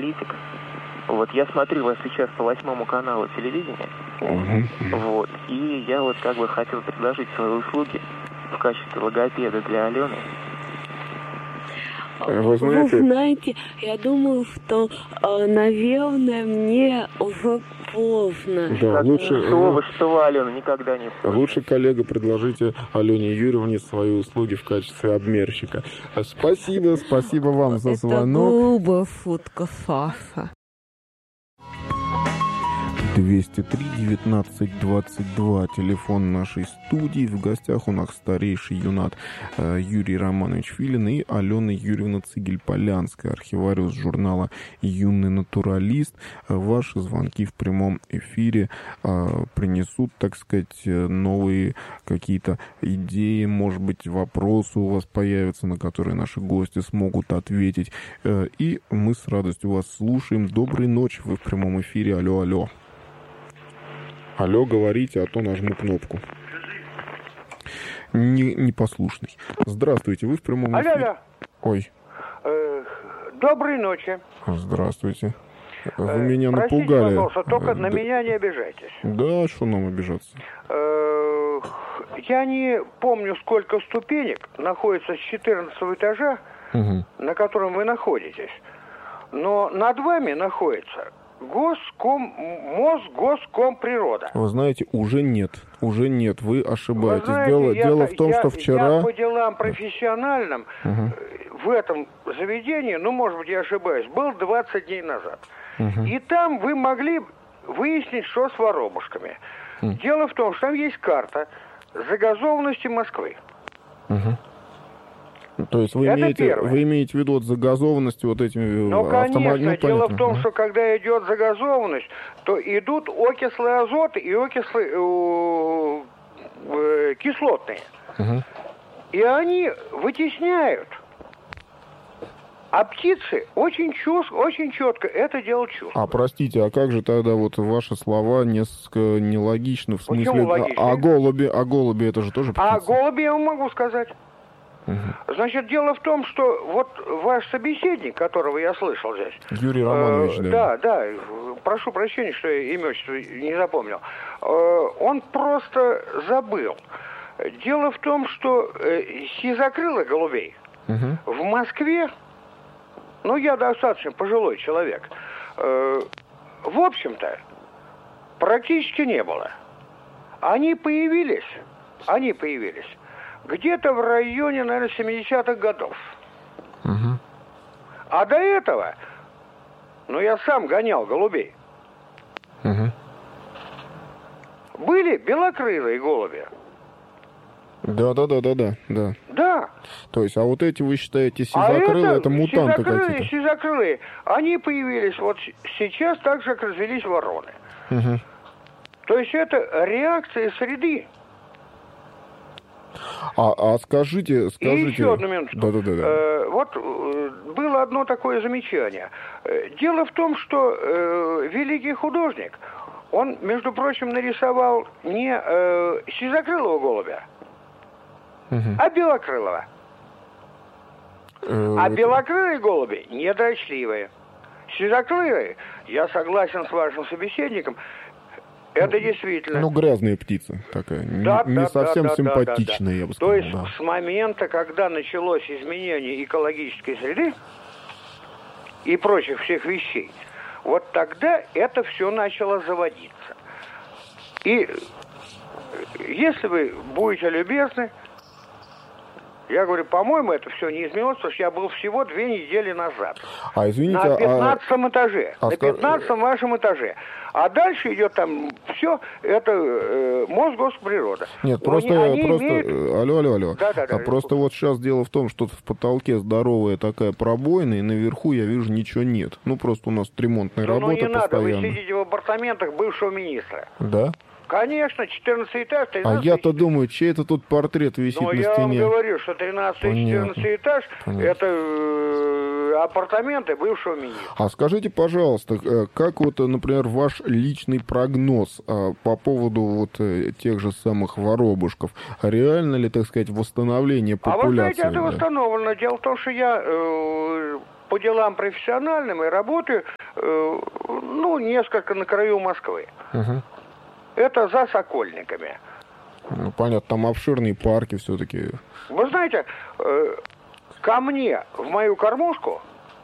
политик. Вот я смотрю вас сейчас по 8 каналу телевидения. Вот. И я вот как бы хотел предложить свои услуги в качестве логопеда для Алены. Вы знаете, я думаю, что, наверное, мне уже поздно. Да, лучше... Что вы, Алена, никогда не поздно. Лучше, коллега, предложите Алене Юрьевне свои услуги в качестве обмерщика. Спасибо вам за звонок. Это грубая шутка, Саша. 203-19-22, телефон нашей студии. В гостях у нас старейший юнат Юрий Романович Филин и Алена Юрьевна Цигель-Полянская, архивариус журнала «Юный натуралист». Ваши звонки в прямом эфире принесут, так сказать, новые какие-то идеи, может быть, вопросы у вас появятся, на которые наши гости смогут ответить. И мы с радостью вас слушаем. Доброй ночи, вы в прямом эфире. Алло, алло. Алло, говорите, а то нажму кнопку. Непослушный. Здравствуйте, вы в прямом эфире. Алло. Ой. Доброй ночи. Здравствуйте. Вы меня простите, напугали. Пожалуйста, только на меня не обижайтесь. Да, что нам обижаться? Я не помню, сколько ступенек находится с 14 этажа, на котором вы находитесь. Но над вами находится Мосгоскомприрода. Вы знаете, уже нет, вы ошибаетесь. Вы знаете, дело в том, что вчера... Я по делам профессиональным в этом заведении, может быть, я ошибаюсь, был 20 дней назад. И там вы могли выяснить, что с воробушками. Дело в том, что там есть карта загазованности Москвы. То есть вы имеете в виду от загазованности вот этими автомобилями? Конечно. Дело в том, что когда идет загазованность, то идут окислы азота и окислы кислотные. И они вытесняют. А птицы очень четко это дело чувствуют. А простите, а как же тогда вот ваши слова несколько нелогичны в смысле... Почему логично? А голуби это же тоже птицы? А голуби я вам могу сказать. Значит, дело в том, что вот ваш собеседник, которого я слышал здесь... Юрий Романович, да, прошу прощения, что я имя не запомнил. Он просто забыл. Дело в том, что сизокрылых голубей в Москве, я достаточно пожилой человек, в общем-то, практически не было. Они появились где-то в районе, наверное, 70-х годов. А до этого, я сам гонял голубей. Были белокрылые голуби. Да. Да. То есть, а вот эти вы считаете сизокрылые, это мутанты какие-то? Сизокрылые, они появились вот сейчас так же, как развелись вороны. То есть это реакция среды. А скажите... И еще одну минутку. Да. Вот было одно такое замечание. Дело в том, что великий художник, он, между прочим, нарисовал не сизокрылого голубя, а белокрылого. А белокрылые голуби недрочливые. Сизокрылые, я согласен с вашим собеседником, это действительно... грязная птица такая, не совсем симпатичная, я бы сказал. То есть с момента, когда началось изменение экологической среды и прочих всех вещей, вот тогда это все начало заводиться. И если вы будете любезны, я говорю, по-моему, это все не изменилось, потому что я был всего 2 недели назад. Извините, на 15-м этаже. На 15-м вашем этаже. А дальше идет там все, это Мосгосприрода. Нет, просто алло. Да, просто вот сейчас дело в том, что в потолке здоровая такая пробоина, и наверху я вижу ничего нет. Просто у нас ремонтные работы постоянно. Надо, вы сидите в апартаментах бывшего министра. Да? Конечно, 14 этаж, 13 А я-то думаю, чей это тут портрет висит на стене? Я вам говорю, что 13 и 14 этаж это апартаменты бывшего министра. А скажите, пожалуйста, как вот, например, ваш личный прогноз по поводу тех же самых воробушков? Реально ли, так сказать, восстановление популяции? А вы знаете, это восстановлено. Дело в том, что я по делам профессиональным и работаю, несколько на краю Москвы. Угу. Это за Сокольниками. Ну, понятно, там обширные парки все-таки. Вы знаете, ко мне в мою кормушку,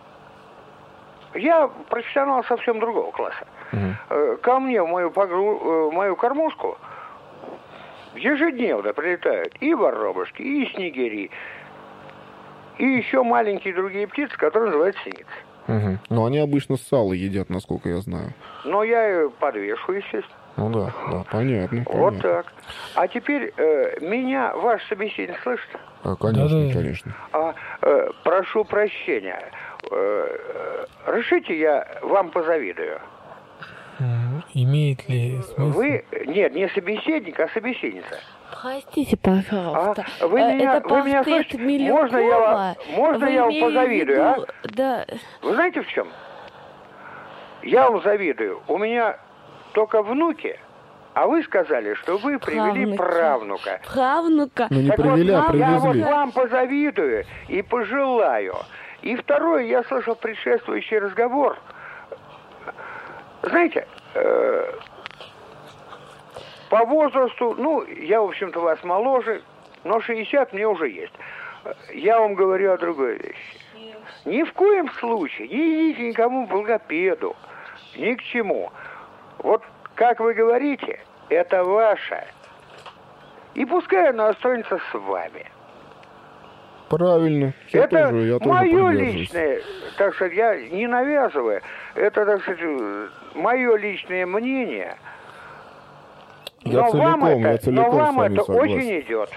я профессионал совсем другого класса, ко мне в мою кормушку ежедневно прилетают и воробушки, и снегири, и еще маленькие другие птицы, которые называются синицы. Угу. Но они обычно сало едят, насколько я знаю. Но я ее подвешу, естественно. Ну да, понятно. Вот так. А теперь меня ваш собеседник слышит? Конечно, конечно. Прошу прощения. Решите, я вам позавидую. Имеет ли смысл? Вы, нет, не собеседник, а собеседница. Простите, пожалуйста. Вы меня слышите? Можно я вам позавидую, Да. Вы знаете в чем? Я вам завидую. У меня только внуки, а вы сказали, что вы привели правнука. Правнука? Ну не привели, а привезли. Я вам позавидую и пожелаю. И второе, я слышал предшествующий разговор. Знаете, по возрасту, я, в общем-то, вас моложе, но 60 мне уже есть. Я вам говорю о другой вещи. Ни в коем случае не идите никому в логопеду, ни к чему. Вот, как вы говорите, это ваше. И пускай она останется с вами. Правильно. Я тоже мое личное, так сказать, я не навязываю. Это, так сказать, мое личное мнение. Я целиком с вами это согласен. очень идет.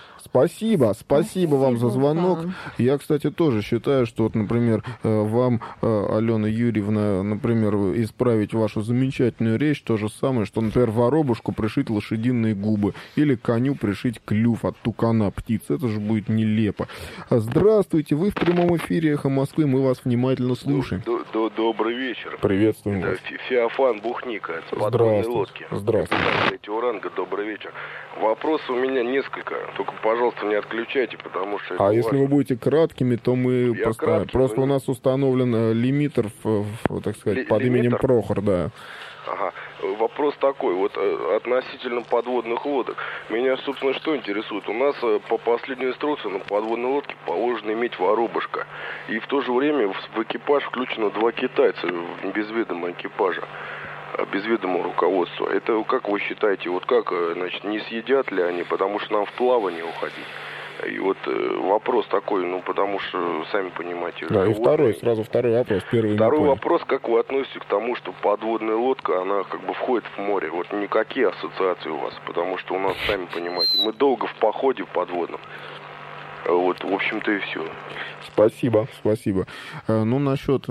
Спасибо вам за звонок. Я, кстати, тоже считаю, что, вот, например, вам, Алена Юрьевна, например, исправить вашу замечательную речь, то же самое, что, например, воробушку пришить лошадиные губы или коню пришить клюв от тукана птицы. Это же будет нелепо. Здравствуйте, вы в прямом эфире «Эхо Москвы», мы вас внимательно слушаем. Добрый вечер. Приветствуем вас. Феофан Бухника с подводной лодки. Здравствуйте. Уранга, добрый вечер. Вопрос у меня несколько. Только, пожалуйста, не отключайте, потому что... А если вы будете краткими, то мы поставим. Просто у нас установлен лимитер, так сказать, под именем Прохор, да. Ага. Вопрос такой, вот относительно подводных лодок. Меня, собственно, что интересует? У нас по последней инструкции на подводной лодке положено иметь воробушка. И в то же время в экипаж включено 2 китайца без ведома экипажа, без ведома руководства. Это как вы считаете, вот как, значит, не съедят ли они, потому что нам в плавание уходить? И вот вопрос такой, потому что, сами понимаете... Да, и сразу второй вопрос. Второй вопрос, как вы относитесь к тому, что подводная лодка, она как бы входит в море? Вот никакие ассоциации у вас, потому что у нас, сами понимаете, мы долго в походе в подводном. Вот, в общем-то, и все. Спасибо. Насчет,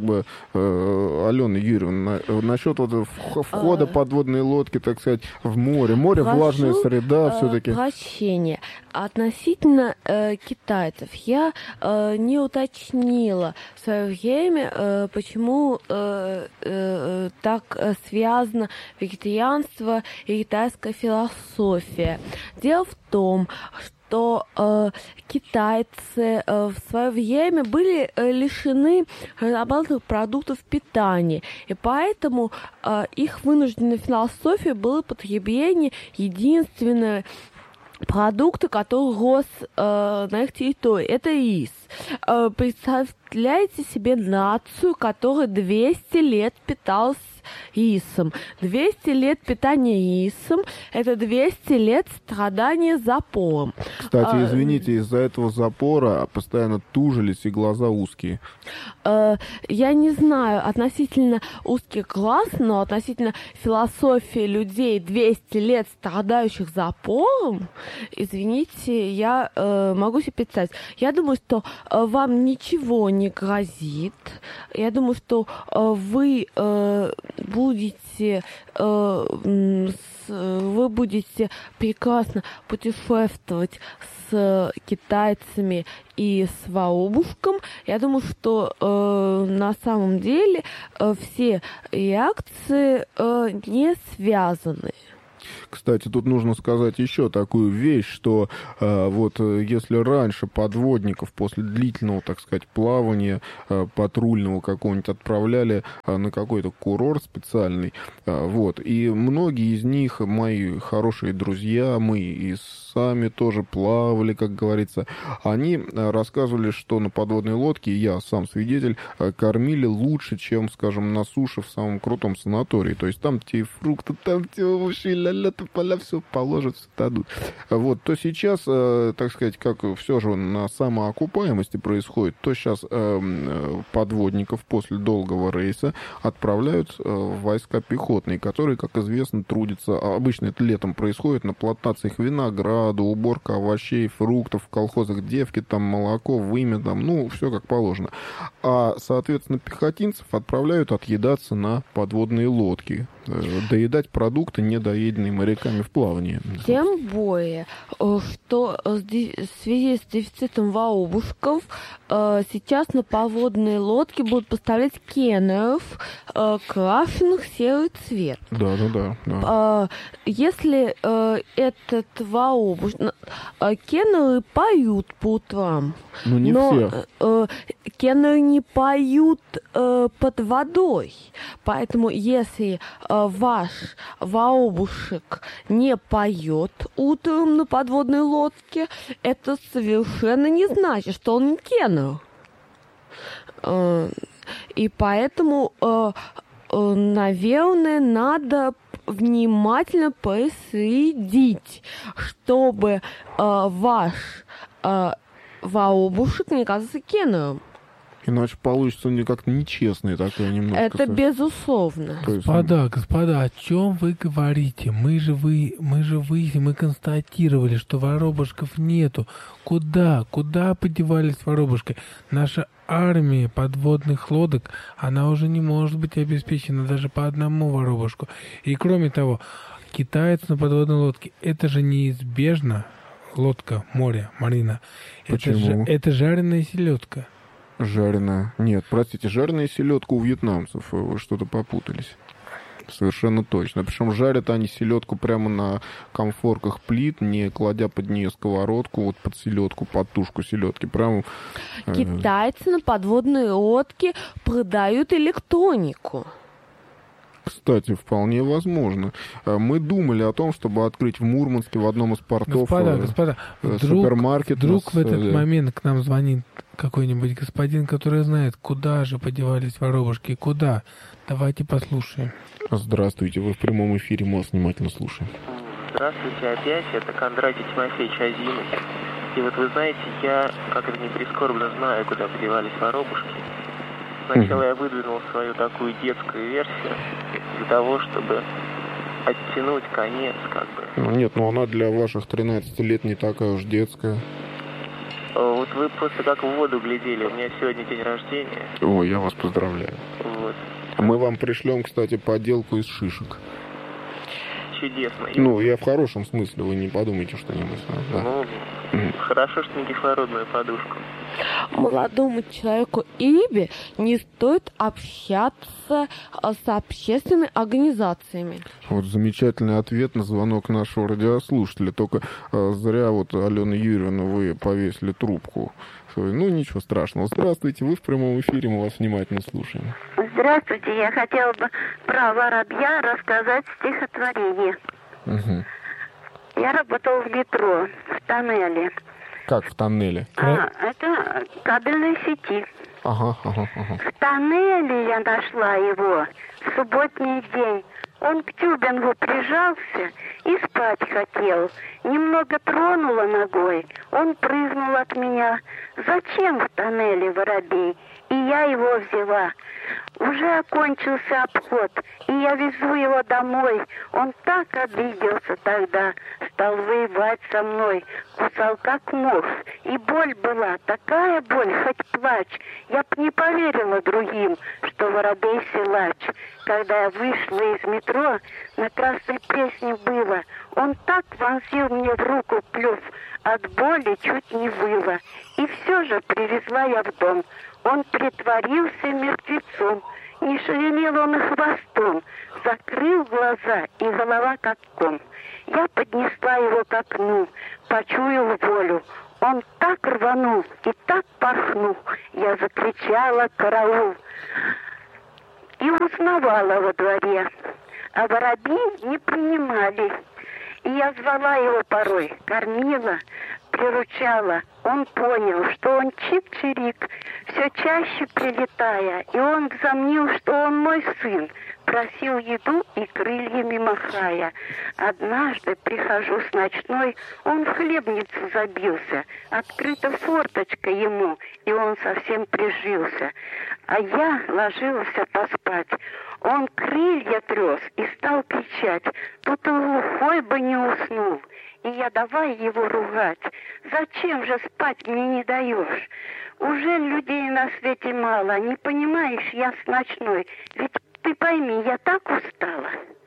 Алены Юрьевны, насчет входа подводной лодки, так сказать, в море. Влажная среда все-таки. Прощения. Относительно китайцев, я не уточнила в свое время, почему так связано вегетарианство и китайская философия. Дело в том, что китайцы в свое время были лишены разнообразных продуктов питания, и поэтому их вынужденной философией было потребление единственного продукта, который рос на их территории. Это рис. Представляете себе нацию, которая 200 лет питалась рисом. 200 лет питания рисом – это 200 лет страдания запором. Кстати, извините, из-за этого запора постоянно тужились и глаза узкие. Я не знаю относительно узких глаз, но относительно философии людей, 200 лет страдающих запором, извините, я могу себе представить. Я думаю, что вам ничего не грозит. Я думаю, что вы будете прекрасно путешествовать с китайцами и с воробушком. Я думаю, что на самом деле все реакции не связаны. Кстати, тут нужно сказать еще такую вещь, что вот если раньше подводников после длительного, так сказать, плавания патрульного какого-нибудь отправляли на какой-то курорт специальный, вот, и многие из них, мои хорошие друзья, мы и сами тоже плавали, как говорится, они рассказывали, что на подводной лодке, я сам свидетель, кормили лучше, чем, скажем, на суше в самом крутом санатории. То есть там те фрукты, там те овощи, ля-ля, тополя, все положат, все дадут. Вот, то сейчас, так сказать, как все же на самоокупаемости происходит, то сейчас подводников после долгого рейса отправляют в войска пехотные, которые, как известно, трудятся. Обычно это летом происходит на плантациях винограда, уборка овощей, фруктов, в колхозах девки, там молоко, вымя, там, ну, все как положено. А, соответственно, пехотинцев отправляют отъедаться на подводные лодки, доедать продукты, недоеденные моряками в плавании. Тем более, что в связи с дефицитом вообушков сейчас на подводные лодки будут поставлять кеннеров, крашенных серый цвет. Да. Если этот вообуш... Кеннеры поют по утрам. Но не все. Кеннеры не поют под водой. Поэтому если ваш вообушек не поет утром на подводной лодке, это совершенно не значит, что он не кеннер. И поэтому, наверное, надо внимательно проследить, чтобы ваш вообушек не оказался кеннером. Иначе получится как-то нечестный такой немножко. Это безусловно. Господа, о чем вы говорите? Мы констатировали, что воробушков нету. Куда подевались воробушки? Наша армия подводных лодок, она уже не может быть обеспечена даже по одному воробушку. И кроме того, китаец на подводной лодке, это же неизбежно. Лодка, море, марина. Почему? Это жареная селедка. Жареная. Нет, простите, жареная селедка у вьетнамцев. Вы что-то попутались. Совершенно точно. Причем жарят они селедку прямо на комфорках плит, не кладя под нее сковородку, вот под селедку, под тушку селедки. Прямо... Китайцы на подводной лодке продают электронику. Кстати, вполне возможно. Мы думали о том, чтобы открыть в Мурманске в одном из портов Господа, супермаркет. Вдруг в этот момент к нам звонит какой-нибудь господин, который знает, куда же подевались воробушки, куда. Давайте послушаем. Здравствуйте, вы в прямом эфире, мы вас внимательно слушаем. Здравствуйте опять, это Кондратий Тимофеевич Азимов. И вот вы знаете, я, как это ни прискорбно, знаю, куда подевались воробушки. Сначала я выдвинул свою такую детскую версию для того, чтобы оттянуть конец, как бы. Нет, она для ваших 13 лет не такая уж детская. Вот вы просто как в воду глядели, у меня сегодня день рождения. О, я вас поздравляю. Вот. Мы вам пришлем, кстати, поделку из шишек. Чудесно. Я в хорошем смысле, вы не подумайте, что не мысленно. Да. Хорошо, что не кислородную подушку. Молодому человеку Ибе не стоит общаться с общественными организациями. Вот замечательный ответ на звонок нашего радиослушателя. Только зря Алена Юрьевна, вы повесили трубку. Ничего страшного. Здравствуйте, вы в прямом эфире, мы вас внимательно слушаем. Здравствуйте, я хотела бы про воробья рассказать стихотворение. Угу. Я работала в метро, в тоннеле. Как в тоннеле? Это кабельной сети. Ага. В тоннеле я нашла его в субботний день. Он к тюбингу прижался и спать хотел. Немного тронула ногой, он прыгнул от меня. Зачем в тоннеле воробей? И я его взяла. Уже окончился обход, и я везу его домой. Он так обиделся тогда, стал воевать со мной, кусал как мух. И боль была, такая боль, хоть плачь. Я б не поверила другим, что воробей силач. Когда я вышла из метро, на Красной Пресне было. Он так вонзил мне в руку клюв, от боли чуть не выла. И все же привезла я в дом. Он притворился мертвецом. Не шевелил он и хвостом, закрыл глаза, и голова как ком. Я поднесла его к окну, почуял волю. Он так рванул и так порхнул. Я закричала «караул!» и узнавала во дворе. А воробьи не принимали. И я звала его порой, кормила, приручала. Он понял, что он чик-чирик, все чаще прилетая. И он взомнил, что он мой сын, просил еду и крыльями махая. Однажды прихожу с ночной, он в хлебницу забился. Открыта форточка ему, и он совсем прижился. А я ложилась поспать. Он крылья трес и стал кричать. Тут и глухой бы не уснул. И я давай его ругать. Зачем же спать мне не даешь? Уже людей на свете мало. Не понимаешь, я с ночной. Ведь ты пойми, я так устала.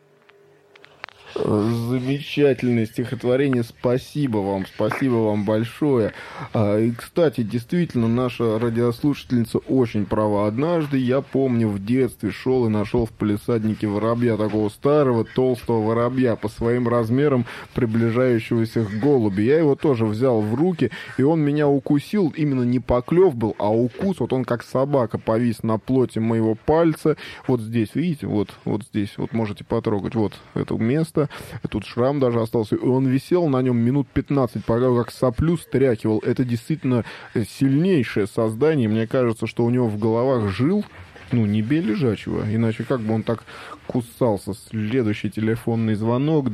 Замечательное стихотворение. Спасибо вам большое. И, кстати, действительно, наша радиослушательница очень права. Однажды, я помню, в детстве шел и нашел в палисаднике воробья, такого старого, толстого воробья, по своим размерам приближающегося к голуби. Я его тоже взял в руки, и он меня укусил. Именно не поклев был, а укус. Вот он как собака повис на плоти моего пальца. Вот здесь, видите, вот здесь, вот можете потрогать вот это место. Тут шрам даже остался. И он висел на нем минут 15, пока как соплю стряхивал. Это действительно сильнейшее создание. Мне кажется, что у него в головах жил, не бей лежачего. Иначе как бы он так кусался. Следующий телефонный звонок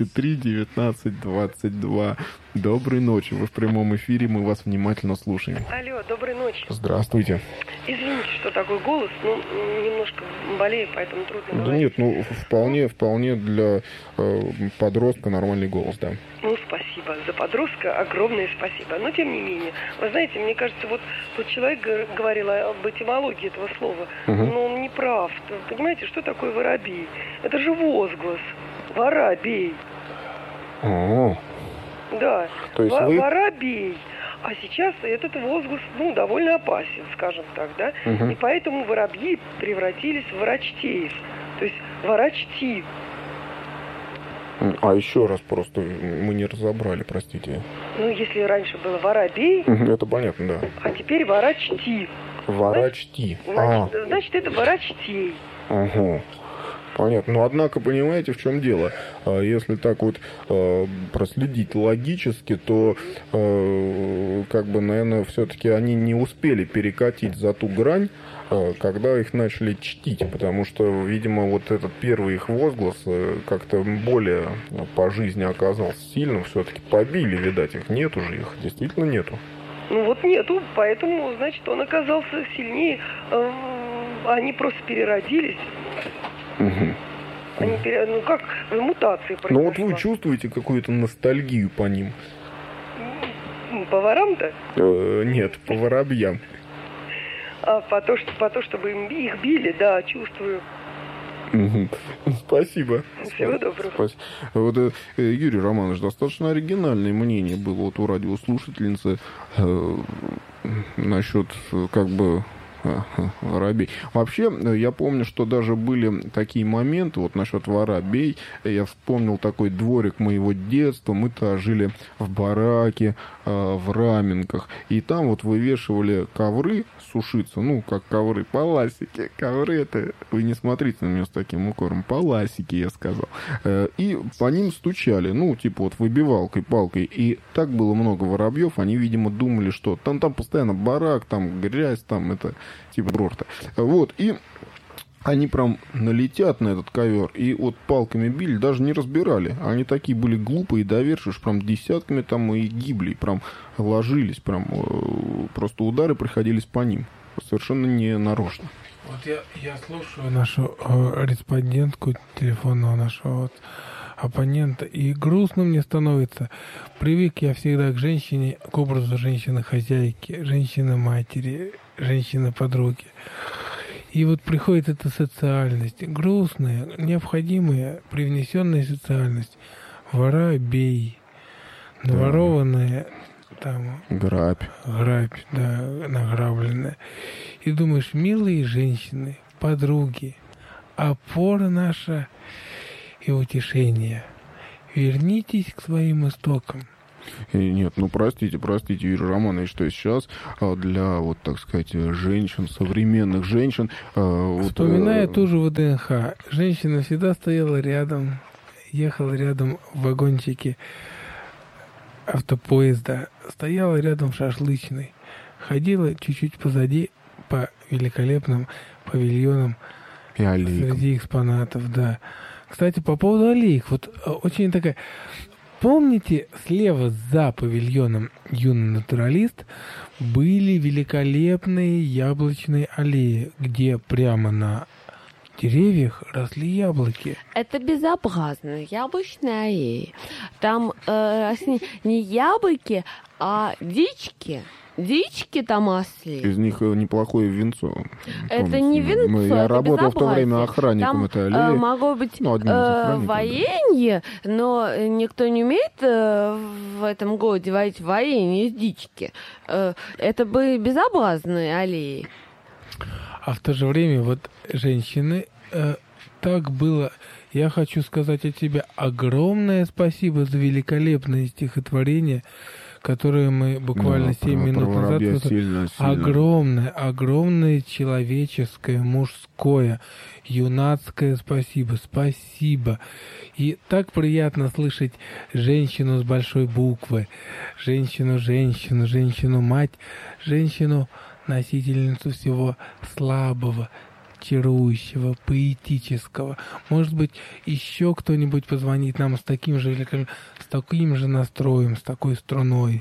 203-19-22. Доброй ночи. Вы в прямом эфире. Мы вас внимательно слушаем. Алло, доброй ночи. Здравствуйте. Извините, что такой голос. Немножко болею, поэтому трудно говорить. Да нет, вполне для подростка нормальный голос, да. Спасибо. За подростка огромное спасибо. Но, тем не менее, вы знаете, мне кажется, вот тот человек говорил об этимологии этого слова, но он не прав. Понимаете, что такое воробей? Это же возглас. Воробей. Да. То есть вы... Воробей. А сейчас этот возглас, довольно опасен, скажем так, да? И поэтому воробьи превратились в ворочтеев. То есть ворочти. А еще раз просто мы не разобрали, простите. Если раньше было воробей... Это понятно, да. А теперь ворочти. Ворочти. Значит, это ворочтей. Ага. Понятно. Но, однако, понимаете, в чем дело? Если так вот проследить логически, то, наверное, все-таки они не успели перекатить за ту грань, когда их начали чтить, потому что, видимо, вот этот первый их возглас как-то более по жизни оказался сильным, все-таки побили, видать, их нет уже, их действительно нету. Нету, поэтому, значит, он оказался сильнее, они просто переродились. Они мутации произошла. Вы чувствуете какую-то ностальгию по ним? По ворам-то? Нет, по воробьям. А по то, чтобы их били, да, чувствую. Спасибо. Всего доброго. Спасибо. Юрий Романович, достаточно оригинальное мнение было у радиослушательницы насчет воробей. Вообще, я помню, что даже были такие моменты, насчет воробей. Я вспомнил такой дворик моего детства. Мы-то жили в бараке, в Раменках. И там вывешивали ковры сушиться. Как ковры, паласики. Ковры это... Вы не смотрите на меня с таким укором. Паласики, я сказал. И по ним стучали. Выбивалкой, палкой. И так было много воробьев. Они, видимо, думали, что там постоянно барак, там грязь, там это... типа брорта. И они прям налетят на этот ковер и палками били, даже не разбирали. Они такие были глупые и доверчивые, прям десятками там и гибли, прям ложились, прям просто удары приходились по ним. Совершенно не нарочно. Я слушаю нашу респондентку телефонного нашего оппонента, и грустно мне становится. Привык я всегда к женщине, к образу женщины-хозяйки, женщины-матери, женщины-подруги. И приходит эта социальность, грустная, необходимая, привнесенная социальность. Воробей, наворованная, грабь, да, награбленная. И думаешь, милые женщины, подруги, опора наша и утешение. Вернитесь к своим истокам. Нет, ну простите, Юрий Романович, что сейчас для, вот так сказать, женщин, современных женщин... Вспоминая ту же ВДНХ, женщина всегда стояла рядом, ехала рядом в вагончике автопоезда, стояла рядом в шашлычной, ходила чуть-чуть позади по великолепным павильонам среди экспонатов, да. Кстати, по поводу аллеек, вот очень такая... Помните, слева за павильоном «Юный натуралист» были великолепные яблочные аллеи, где прямо на деревьях росли яблоки. Это безобразно. Яблочные аллеи. Там росли не яблоки, а дички. Дички там росли. Из них неплохое винцо. Это не винцо, Я работал в то время охранником там, этой аллеи. Могло быть варенье, но никто не умеет в этом городе варить варенье из дички. Это были безобразные аллеи. А в то же время вот женщины, так было... Я хочу сказать от тебя огромное спасибо за великолепное стихотворение, которое мы буквально 7 минут назад... Сильно. Огромное человеческое, мужское, юнацкое спасибо. И так приятно слышать женщину с большой буквы, женщину-мать, женщину-носительницу всего слабого, чарующего, поэтического. Может быть, еще кто-нибудь позвонит нам с таким же настроем, с такой струной.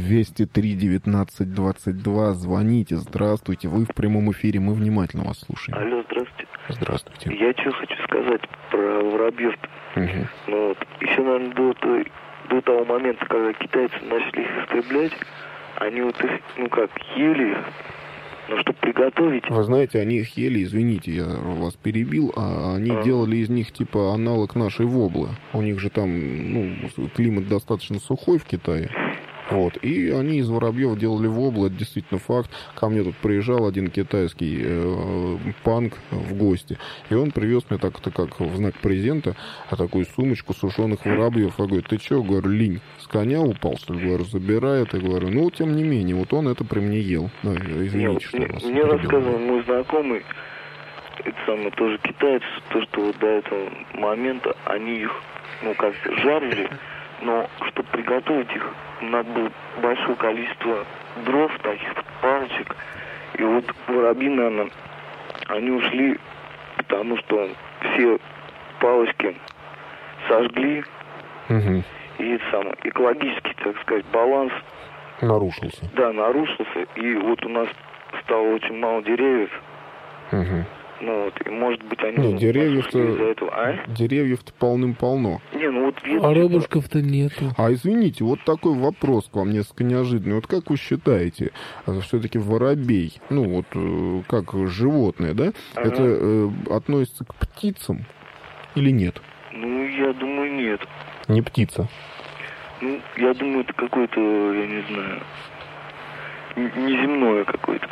203-19-22. Звоните, здравствуйте. Вы в прямом эфире, мы внимательно вас слушаем. Алло, здравствуйте. Здравствуйте. Я что хочу сказать про воробьев-то. Угу. Ну, вот, еще, наверное, до того момента, когда китайцы начали их истреблять, они вот их, ели их. Но чтобы приготовить... Вы знаете, они их ели, извините, я вас перебил, а они делали из них типа аналог нашей воблы. У них же там, климат достаточно сухой в Китае. Вот. И они из воробьев делали воблу, это действительно факт. Ко мне тут приезжал один китайский панк в гости, и он привез мне так-то как в знак презента такую сумочку сушеных воробьев. Я говорю, ты что? Говорю, линь, с коня упал, что ли? Говорю, забирай это. Говорю, тем не менее, вот он это при мне ел. Да, извините, что вас мне рассказывал мой знакомый, это самое тоже китаец, то, что вот до этого момента они их, жарили, но чтобы приготовить их, надо было большое количество дров, таких палочек. И вот воробьи, наверное, они ушли, потому что все палочки сожгли. Угу. И экологический, так сказать, баланс нарушился. Да, нарушился. И вот у нас стало очень мало деревьев. Угу. И может быть они... Деревьев-то... из-за этого, Деревьев-то полным-полно. Воробушков-то нету. Извините, вот такой вопрос к вам несколько неожиданный. Вот как вы считаете, все-таки воробей, как животное, да? Ага. Это относится к птицам или нет? Я думаю, нет. Не птица? Я думаю, это какое-то, я не знаю, неземное какое-то.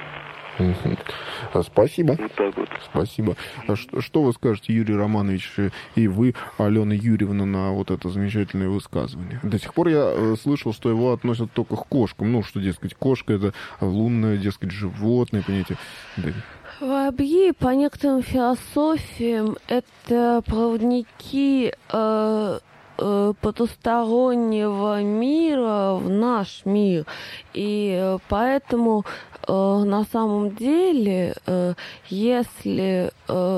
Спасибо. Вот так вот. Спасибо. Что вы скажете, Юрий Романович, и вы, Алена Юрьевна, на вот это замечательное высказывание? До сих пор я слышал, что его относят только к кошкам. Что, дескать, кошка — это лунное, дескать, животное, понимаете? Воробьи, по некоторым философиям, это проводники потустороннего мира в наш мир. И поэтому на самом деле, если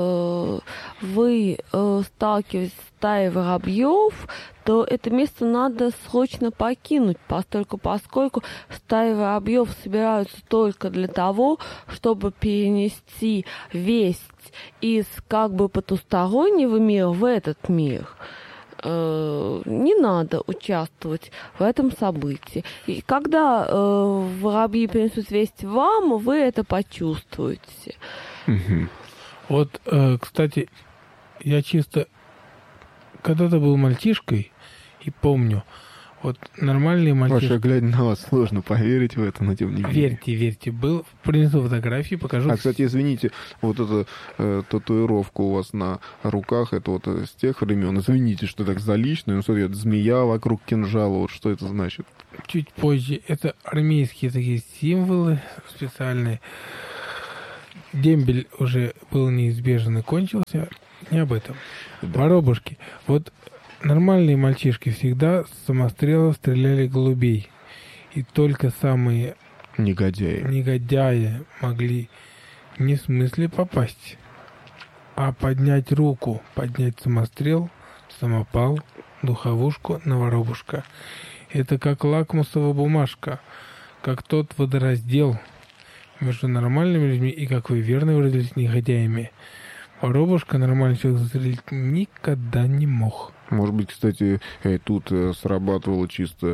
вы сталкиваетесь с стаей воробьев, то это место надо срочно покинуть, поскольку стаи воробьев собираются только для того, чтобы перенести весть из потустороннего мира в этот мир. Не надо участвовать в этом событии. И когда воробьи принесут весть вам, вы это почувствуете. Вот, кстати, я чисто когда-то был мальчишкой и помню, Вот нормальные мальчишки... Паша, глядя на вас, сложно поверить в это, но тем не менее. Верьте. Принесу фотографии, покажу. А, кстати, извините, вот эта татуировка у вас на руках, это вот с тех времен. Извините, что так за личное. Ну, смотри, это змея вокруг кинжала. Вот что это значит? Чуть позже. Это армейские такие символы специальные. Дембель уже был неизбежен и кончился. Не об этом. Да. Воробушки. Вот нормальные мальчишки всегда с самострелов стреляли голубей. И только самые негодяи могли не в смысле попасть, а поднять руку, поднять самострел, самопал, духовушку на воробушка. Это как лакмусовая бумажка, как тот водораздел между нормальными людьми и, как вы верно выразились, негодяями. Воробушка нормальный человек застрелить никогда не мог. Может быть, кстати, тут срабатывало чисто,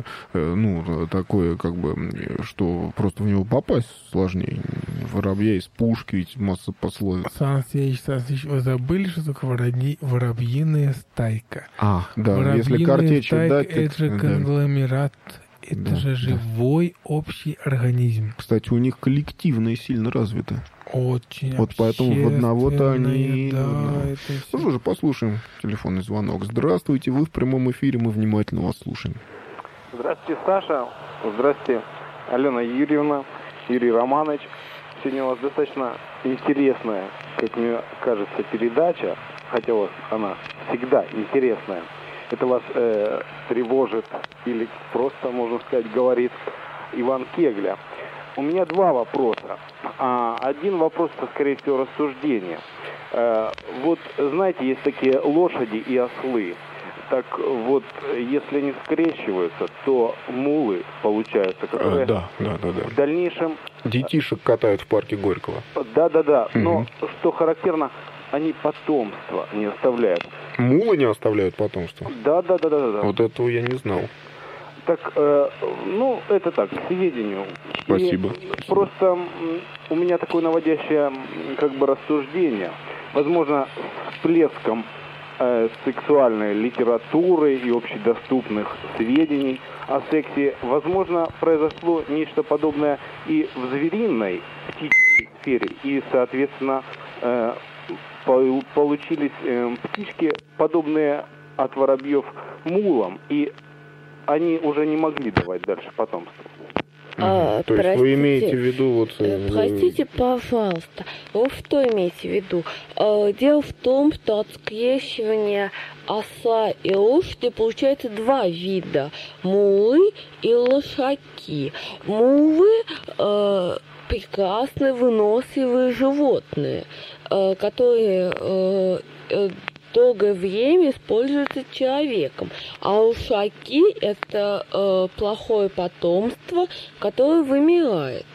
такое, как бы, что просто в него попасть сложнее. Воробья из пушки, ведь масса пословиц. Сан Саныч, вы забыли, что такое воробьиная стайка? Да, воробьиная если картечью дать... Это же конгломерат, это же живой общий организм. Кстати, у них коллективное сильно развито. Очень. Вот поэтому в одного-то они... это Ну что же, послушаем телефонный звонок. Здравствуйте, вы в прямом эфире, мы внимательно вас слушаем. Здравствуйте, Саша. Здравствуйте, Алена Юрьевна, Юрий Романович. Сегодня у вас достаточно интересная, как мне кажется, передача, хотя у вас она всегда интересная. Это вас тревожит или просто, можно сказать, говорит Иван Кегля. У меня два вопроса. Один вопрос, это, скорее всего, рассуждение. Вот, знаете, есть такие лошади и ослы. Так вот, если они скрещиваются, то мулы получаются, которые в дальнейшем... Детишек катают в парке Горького. Да. Но, что характерно, они потомство не оставляют. Мулы не оставляют потомство? Да. Вот этого я не знал. Так, это так, к сведению. Спасибо. Просто у меня такое наводящее, рассуждение. Возможно, всплеском сексуальной литературы и общедоступных сведений о сексе, возможно, произошло нечто подобное и в звериной птичьей сфере. И, соответственно, получились птички, подобные от воробьев мулам, и они уже не могли давать дальше потомство. То есть вы имеете в виду Простите, пожалуйста, вы что имеете в виду? Дело в том, что от скрещивания осла и лошади получается два вида. Мулы и лошаки. Мулы прекрасные, выносливые животные, которые... долгое время используется человеком. А лошаки – это плохое потомство, которое вымирает.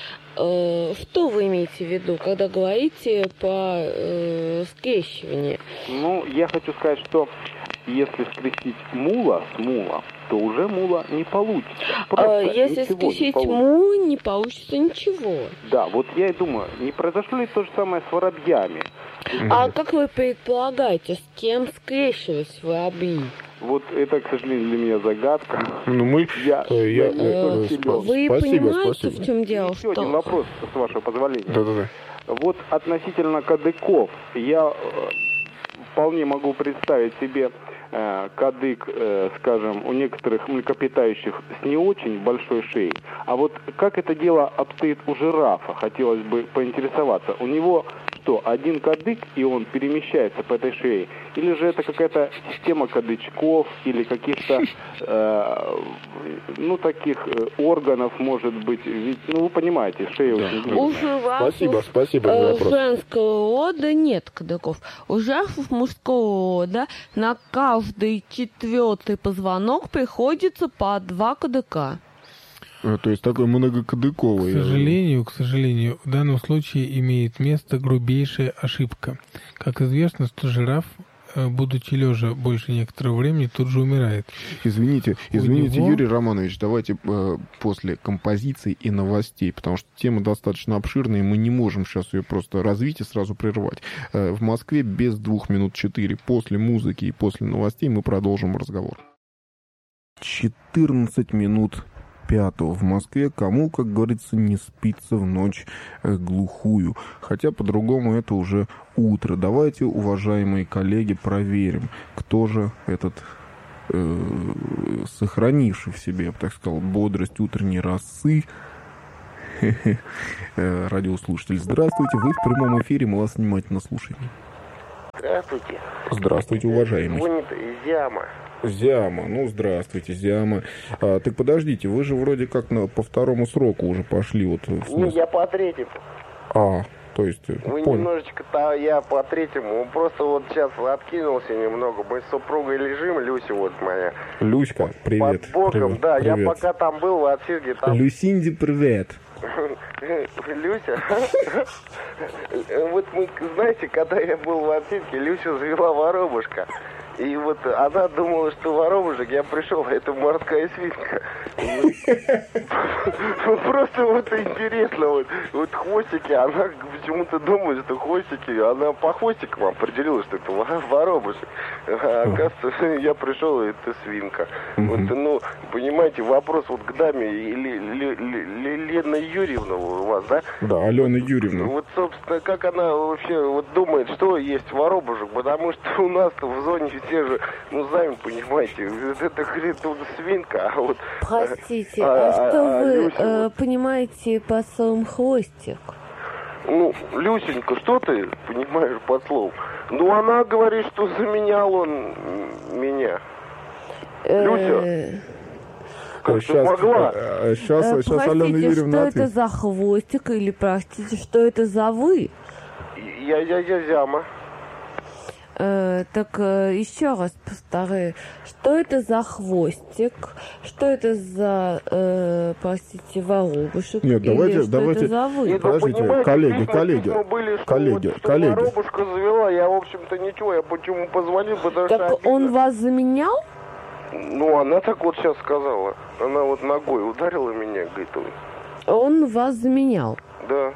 Что вы имеете в виду, когда говорите по скрещиванию? Я хочу сказать, что если скрестить мула с мула, то уже мула не получится. Если скрестить мула, не получится ничего. Да, вот я и думаю, не произошло ли то же самое с воробьями? А как вы предполагаете, с кем скрещивались воробьи? Вот это, к сожалению, для меня загадка. Вы понимаете, в чем дело? Еще один вопрос, с вашего позволения. Да. Вот относительно кадыков. Я вполне могу представить себе кадык, скажем, у некоторых млекопитающих с не очень большой шеей. А вот как это дело обстоит у жирафа? Хотелось бы поинтересоваться. У него что, один кадык, и он перемещается по этой шее? Или же это какая-то система кадычков или каких-то, таких органов, может быть? Ведь, вы понимаете, шея очень длинная. У жирафов Спасибо женского рода нет кадыков. У жирафов мужского рода на каждый четвертый позвонок приходится по 2 кадыка. То есть такой многокадыковый. К сожалению, в данном случае имеет место грубейшая ошибка. Как известно, что жираф, будучи лежа больше некоторого времени, тут же умирает. Извините, Юрий Романович, давайте после композиции и новостей, потому что тема достаточно обширная, и мы не можем сейчас ее просто развить и сразу прервать. В Москве без 2 минут 4. После музыки и после новостей мы продолжим разговор. 14 минут 5 в Москве. Кому, как говорится, не спится в ночь глухую. Хотя по-другому это уже утро. Давайте, уважаемые коллеги, проверим, кто же этот сохранивший в себе, я бы так сказал, бодрость утренней росы радиослушатель. Здравствуйте, вы в прямом эфире, мы вас внимательно слушаем. Здравствуйте. Здравствуйте, уважаемый. Звонит Зяма. Зяма, ну здравствуйте, Зяма. Так подождите, вы же вроде как по второму сроку уже пошли. Вот, ну, я по третьему. То есть... Вы немножечко, я по третьему. Просто вот сейчас откинулся немного. Мы с супругой лежим, Люся вот моя. Люська, привет. Под боком, привет, да. привет. Я пока там был в отсидке. Там... Люсинди, привет. Люся, вот мы, знаете, когда я был в отсидке, Люся завела воробушка. И вот она думала, что воробушек, я пришел, а это морская свинка. Просто вот интересно, вот хвостики, она почему-то думает, что хвостики, она по хвостикам определила, что это воробушек. А оказывается, я пришел, и это свинка. Вот, ну, понимаете, вопрос вот к даме, Лена Юрьевна у вас, да? Да, Алена Юрьевна. Вот, собственно, как она вообще вот думает, что есть воробушек, потому что у нас-то в зоне все же, ну, сами понимаете, это свинка, а вот... Простите, что вы Люся, понимаете под словом «хвостик»? Ну, Люсенька, что ты понимаешь под словом? Ну, она говорит, что заменял он меня. Люся, как ты могла? Сейчас Алена Юрьевна что это за хвостик, или, простите, что это за вы? Я Зяма. Так еще раз повторяю, что это за хвостик, что это за, простите, воробушек, нет, или давайте, это за вы? Нет, подождите, коллеги, воробушка завела, я, в общем-то, ничего, я почему позвонил, потому так что... он вас заменял? Ну, она так вот сейчас сказала, она вот ногой ударила меня, говорит, Он вас заменял? Да.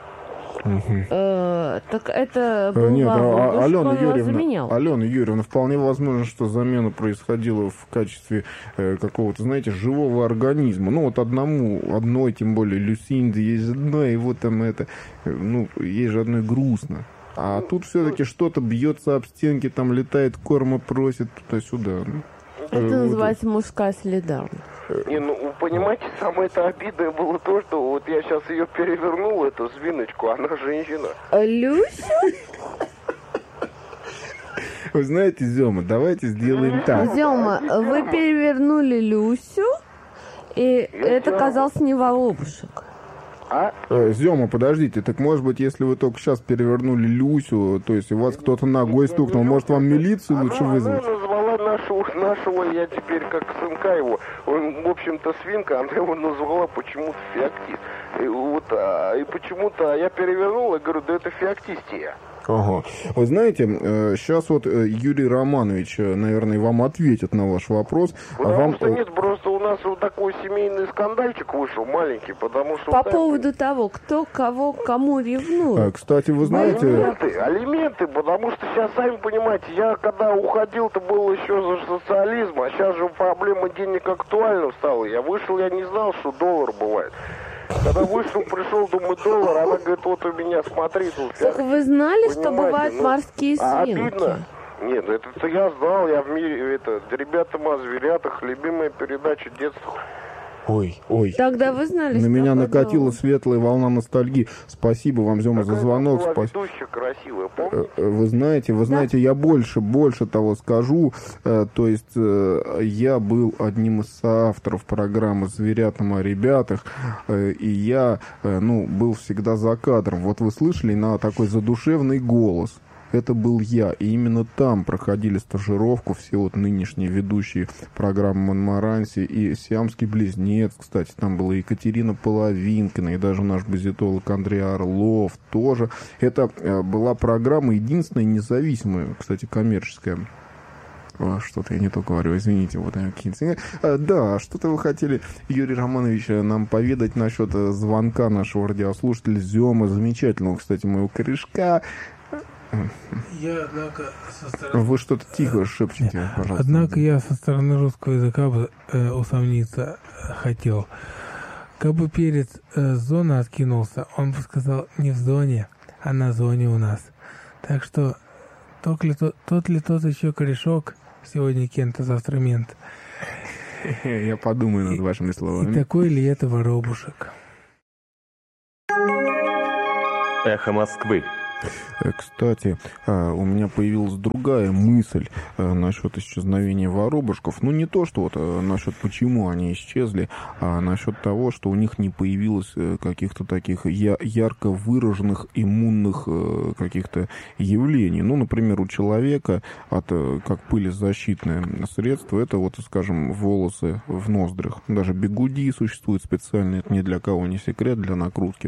Так это был нет, воробушек, Алена он вас Юрьевна, заменял? Алена Юрьевна, вполне возможно, что замена происходила в качестве какого-то, знаете, живого организма. Ну, вот одной, тем более, Люсинды, есть одной, и вот там это, ну, ей же одной грустно. А тут все-таки что-то бьется об стенки, там летает, корма просит туда-сюда. Это называется мужская солидарность. Не, ну, вы понимаете, самое-то обидное было то, что вот я сейчас ее перевернул, эту свиночку, она женщина. Люся? Вы знаете, Зёма, давайте сделаем так. Зёма, вы перевернули Люсю, и это казался не воробушек. Зёма, подождите, так может быть, если вы только сейчас перевернули Люсю, то есть у вас кто-то ногой стукнул, может вам милицию лучше вызвать? Она назвала нашего, я теперь как сынка его, он, в общем-то, свинка, она его назвала почему-то феоктист. И почему-то я перевернул и говорю, да это феоктистия. Ага. Вы знаете, сейчас вот Юрий Романович, наверное, вам ответит на ваш вопрос. Потому что нет, просто у нас вот такой семейный скандальчик вышел, маленький, потому что... По поводу того, кто кого кому ревнует. Кстати, вы знаете... Алименты, потому что сейчас, сами понимаете, я когда уходил-то был еще за социализм, а сейчас же проблема денег актуальна стала. Я вышел, я не знал, что доллар бывает. Когда вышел, пришел, думаю, доллар, она говорит, вот у меня, смотри, тут... Так вы знали, что бывают морские свинки? Обидно. Нет, это я знал, я в мире, «Ребята о зверятах», любимая передача детства. Ой. Тогда вы знали, на меня накатила было. Светлая волна ностальгии. Спасибо вам, Зёма, за звонок. Ведущая красивая, помните? Вы знаете, я больше того скажу. То есть я был одним из соавторов программы «Зверятам о ребятах», и я, был всегда за кадром. Вот вы слышали на такой задушевный голос. Это был я, и именно там проходили стажировку все вот нынешние ведущие программы «Монмаранси» и «Сиамский близнец», кстати, там была Екатерина Половинкина, и даже наш базитолог Андрей Орлов тоже. Это была программа единственная независимая, кстати, коммерческая. Что-то я не то говорю, извините, вот какие-то... Да, что-то вы хотели, Юрий Романович, нам поведать насчет звонка нашего радиослушателя Зёма, замечательного, кстати, моего корешка. Я, однако, со стороны... Вы что-то тихо шепчете, пожалуйста. Однако я со стороны русского языка бы усомниться хотел. Как бы перец с зоны откинулся, он бы сказал не в зоне, а на зоне у нас. Так что тот ли тот еще корешок, сегодня Кент, а завтра мент. Я подумаю над вашими словами. И такой ли это воробушек? Эхо Москвы. Кстати, у меня появилась другая мысль насчет исчезновения воробушков. Ну, не то, что вот насчет почему они исчезли, а насчет того, что у них не появилось каких-то таких ярко выраженных иммунных каких-то явлений. Ну, например, у человека как пылезащитное средство, это вот, скажем, волосы в ноздрях. Даже бигуди существуют специальные, это ни для кого не секрет, для накрутки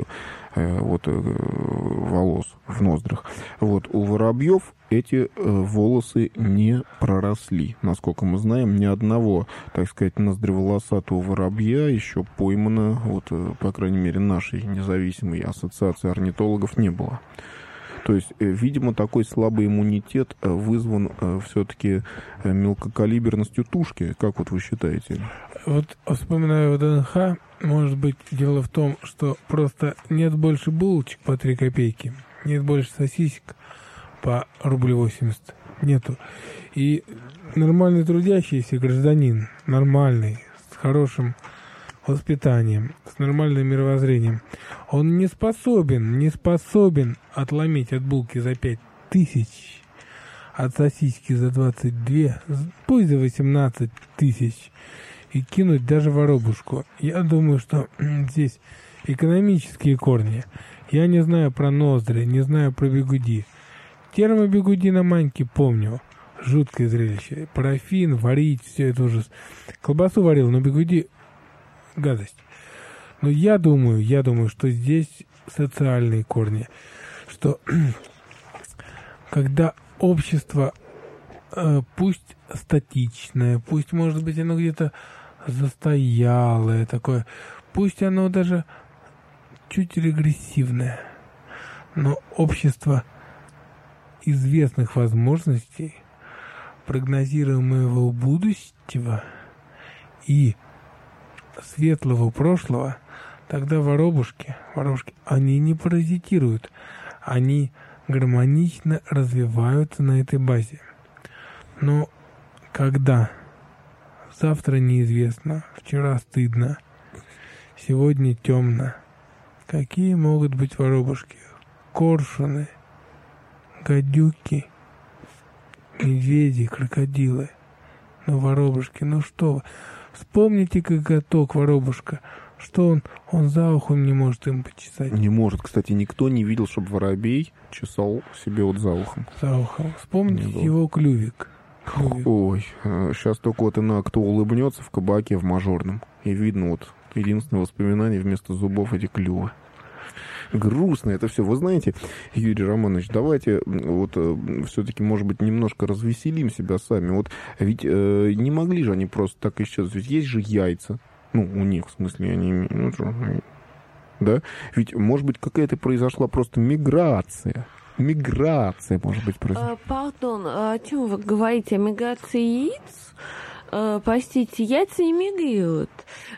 волос в ноздрях. Вот, у воробьев эти волосы не проросли. Насколько мы знаем, ни одного, так сказать, ноздреволосатого воробья еще поймано, вот, по крайней мере, нашей независимой ассоциации орнитологов не было. То есть, видимо, такой слабый иммунитет вызван все-таки мелкокалиберностью тушки. Как вот вы считаете? Вот, вспоминаю ВДНХ, может быть, дело в том, что просто нет больше булочек по 3 копейки, нет больше сосисек по рублю 80. Нету. И нормальный трудящийся гражданин, нормальный, с хорошим воспитанием, с нормальным мировоззрением, он не способен отломить от булки за 5000, от сосиски за 22, пусть за 18 тысяч, и кинуть даже воробушку. Я думаю, что здесь экономические корни. Я не знаю про ноздри, не знаю про бигуди. Термобигуди на маньке помню. Жуткое зрелище. Парафин, варить, все это ужас. Колбасу варил, но бигуди гадость. Но я думаю, что здесь социальные корни. Что когда общество, пусть статичное, пусть, может быть, оно где-то застоялое такое, пусть оно даже чуть регрессивное, но общество известных возможностей, прогнозируемого будущего и светлого прошлого, тогда воробушки, они не паразитируют, они гармонично развиваются на этой базе. Но когда? Завтра неизвестно, вчера стыдно, сегодня темно. Какие могут быть воробушки? Коршуны, гадюки, медведи, крокодилы. Ну, воробушки, ну что вы? Вспомните коготок воробушка. Что он за ухом не может им почесать? Не может. Кстати, никто не видел, чтобы воробей чесал себе вот за ухом. За ухом. Вспомните его клювик. Ой, сейчас только вот кто улыбнется в кабаке в Мажорном. И видно вот единственное воспоминание вместо зубов эти клювы. Грустно это все. Вы знаете, Юрий Романович, давайте вот все-таки, может быть, немножко развеселим себя сами. Вот ведь не могли же они просто так исчезнуть. Ведь есть же яйца. Ну, у них, в смысле, они... Ну, что, да? Ведь, может быть, какая-то произошла просто миграция. Миграция, может быть, произошла. Пардон, о чем вы говорите? О миграции яиц? Простите, яйца не мигрируют.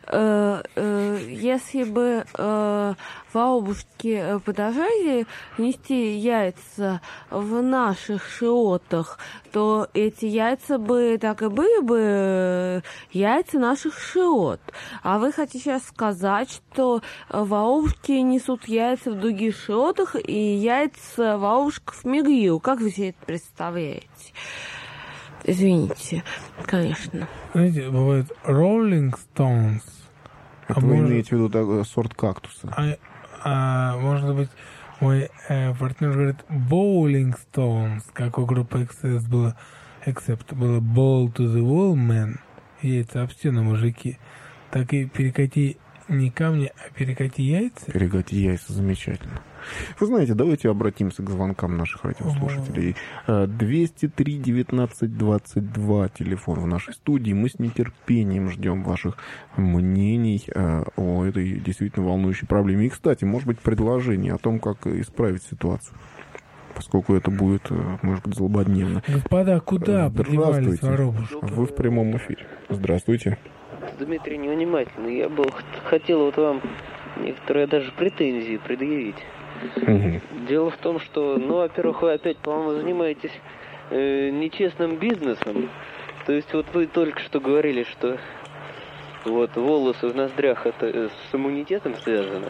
Если бы воробушки продолжали нести яйца в наших широтах, то эти яйца бы так и были бы яйца наших широт. А вы хотите сейчас сказать, что воробушки несут яйца в других широтах, и яйца воробушков мигрируют. Как вы себе это представляете? Извините, конечно. Знаете, бывает Rolling Stones. Это вы имеете в виду сорт кактуса? Может быть, мой партнер говорит Bowling Stones, как у группы XS было. Except было Ball to the Wall Man, яйца об стену, мужики. Так и перекати не камни, а перекати яйца. Перекати яйца, замечательно. Вы знаете, давайте обратимся к звонкам наших радиослушателей. 203-19-22, телефон в нашей студии. Мы с нетерпением ждем ваших мнений о этой действительно волнующей проблеме. И, кстати, может быть, предложение о том, как исправить ситуацию. поскольку это будет, может быть, злободневно. Господа, куда подевались воробушки? Вы в прямом эфире. Здравствуйте. Дмитрий невнимательный. Я бы хотел вот вам некоторые даже претензии предъявить. Дело в том, что, во-первых, вы опять, по-моему, занимаетесь нечестным бизнесом. То есть вот вы только что говорили, что вот волосы в ноздрях это с иммунитетом связано.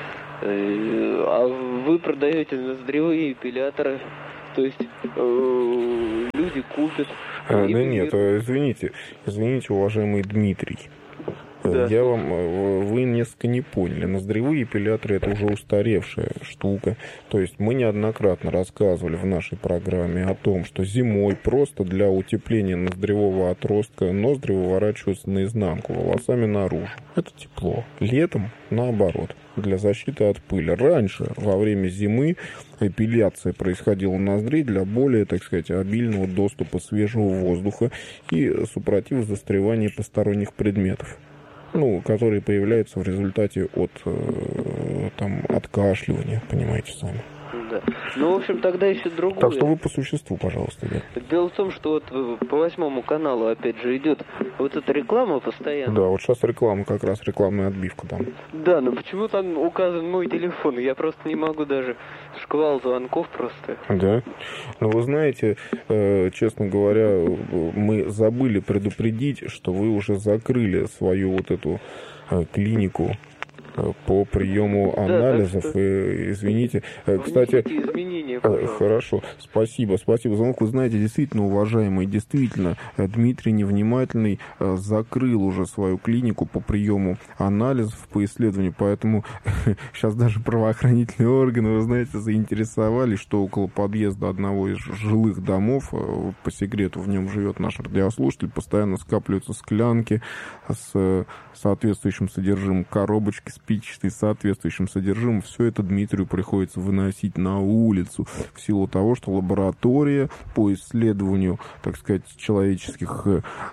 А вы продаете ноздревые эпиляторы. То есть люди купят. Да нет, извините, уважаемый Дмитрий. Да. Вы несколько не поняли. Ноздревые эпиляторы — это уже устаревшая штука. То есть мы неоднократно рассказывали в нашей программе о том, что зимой просто для утепления ноздревого отростка ноздри выворачиваются наизнанку, волосами наружу. Это тепло. Летом наоборот, для защиты от пыли. Раньше, во время зимы, эпиляция происходила ноздрей для более, так сказать, обильного доступа свежего воздуха и супротив застревания посторонних предметов, которые появляются в результате от откашливания, понимаете сами. Да. В общем, тогда еще другое. Так что вы по существу, пожалуйста. Да. Дело в том, что вот по 8 каналу, опять же, идет вот эта реклама постоянно. Да, вот сейчас реклама, как раз рекламная отбивка там. Да, но почему там указан мой телефон? Я просто не могу даже, шквал звонков просто. Да? Вы знаете, честно говоря, мы забыли предупредить, что вы уже закрыли свою вот эту клинику по приему анализов. Да, и, извините, кстати, хорошо, спасибо за звонок. Вы знаете, действительно, уважаемый, Дмитрий невнимательный закрыл уже свою клинику по приему анализов, по исследованию, поэтому сейчас даже правоохранительные органы, вы знаете, заинтересовались, что около подъезда одного из жилых домов, по секрету, в нем живет наш радиослушатель, постоянно скапливаются склянки с соответствующим содержимым, коробочки спичечные с соответствующим содержимым. Все это Дмитрию приходится выносить на улицу в силу того, что лаборатория по исследованию, так сказать, человеческих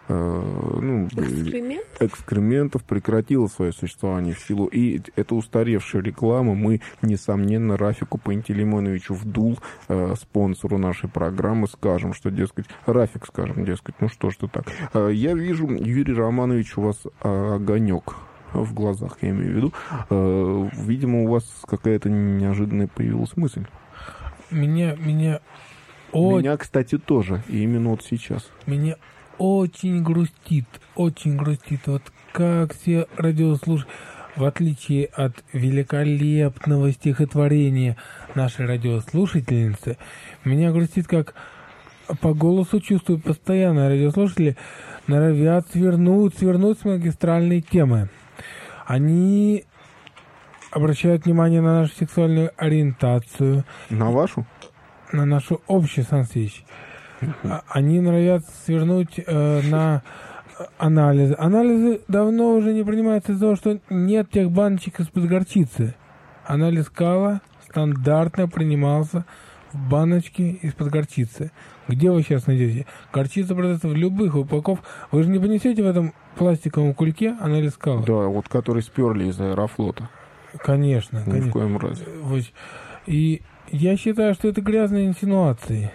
экскрементов прекратила свое существование в силу. И это устаревшая реклама. Мы, несомненно, Рафику Пантелеймоновичу Вдул, спонсору нашей программы, скажем, что, дескать, ну что ж ты так. Я вижу, Юрий Романович, у вас огонек в глазах, я имею в виду. Видимо, у вас какая-то неожиданная появилась мысль. Меня, кстати, тоже. И именно вот сейчас. Меня очень грустит. Вот как все радиослушатели, в отличие от великолепного стихотворения нашей радиослушательницы, меня грустит, как по голосу чувствую постоянно, радиослушатели норовят свернуть с магистральной темы. Они обращают внимание на нашу сексуальную ориентацию. На вашу? На нашу общую, Сан Саныч. Они норовят свернуть на анализы. Анализы давно уже не принимаются из-за того, что нет тех баночек из-под горчицы. Анализ кала стандартно принимался в баночке из-под горчицы. Где вы сейчас найдете? Горчица продается в любых упаковках. Вы же не понесете в этом пластиковом кульке анализ кала? Да, вот который сперли из Аэрофлота. Конечно. Ни в коем разе. И я считаю, что это грязные инсинуации.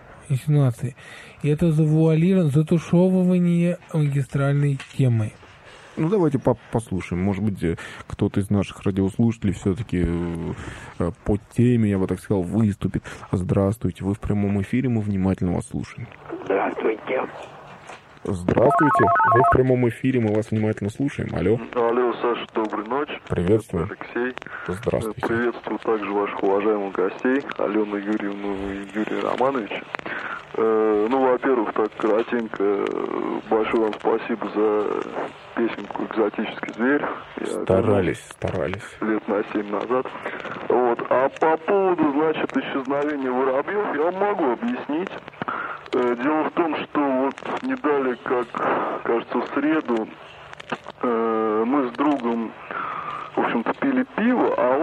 И это завуалирование, затушевывание магистральной темы. Давайте послушаем. Может быть, кто-то из наших радиослушателей все-таки по теме, я бы так сказал, выступит. Здравствуйте, вы в прямом эфире, мы внимательно вас слушаем. Здравствуйте. Здравствуйте, вы в прямом эфире, мы вас внимательно слушаем. Алло. Алло, Саша, доброй ночи. Приветствую. Алексей. Здравствуйте. Приветствую также ваших уважаемых гостей, Алену Юрьевну и Юрия Романовича. Во-первых, так коротенько, большое вам спасибо за песенку «Экзотический зверь». Старались. Лет на 7 назад. А по поводу, исчезновения воробьев, я вам могу объяснить. Дело в том, что не далее, как, кажется, в среду, мы с другом, в общем-то, пили пиво, а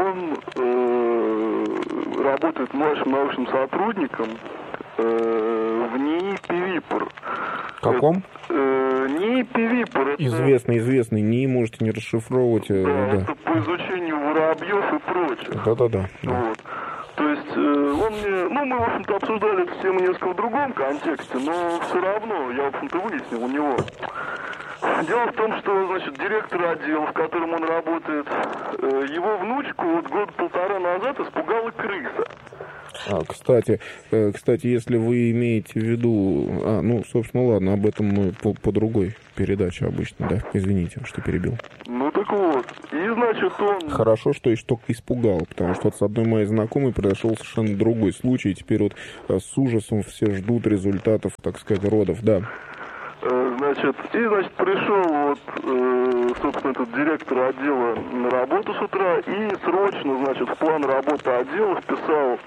он работает младшим научным сотрудником в НИИ Пивипр. Каком? НИИ Пивипр. Известный НИИ, можете не расшифровывать. Да, это по изучению воробьев и прочее. Да. То есть он мне, Ну, мы, в общем-то, обсуждали эту тему несколько в другом контексте, но все равно я, в общем-то, выяснил у него. Дело в том, что, значит, директор отдела, в котором он работает, его внучку вот год-полтора назад испугала крыса. Кстати, если вы имеете в виду... собственно, ладно, об этом мы по другой передаче обычно, да? Извините, что перебил. Ну, так вот. И, значит, он... Хорошо, что испугал, потому что с одной моей знакомой произошел совершенно другой случай, и теперь вот с ужасом все ждут результатов, так сказать, родов, да. Значит, пришел собственно, этот директор отдела на работу с утра и срочно, значит, в план работы отдела вписал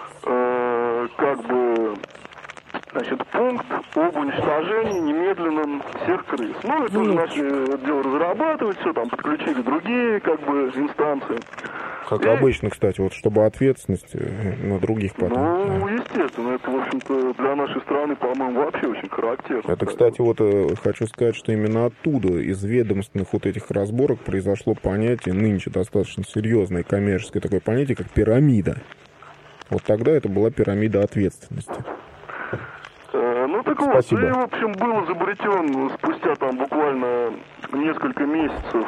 пункт об уничтожении немедленном всех крыс. Ну, это уже начали дело разрабатывать, все, там подключили другие, инстанции. Как обычно, кстати, вот чтобы ответственность на других потом. Ну, естественно, это, в общем-то, для нашей страны, по-моему, вообще очень характерно. Это, кстати, вот хочу сказать, что именно оттуда, из ведомственных вот этих разборок, произошло понятие, нынче достаточно серьезное коммерческое такое понятие, как пирамида. Вот тогда это была пирамида ответственности. Ну, так Спасибо. Вот, и, в общем, был изобретен спустя там буквально несколько месяцев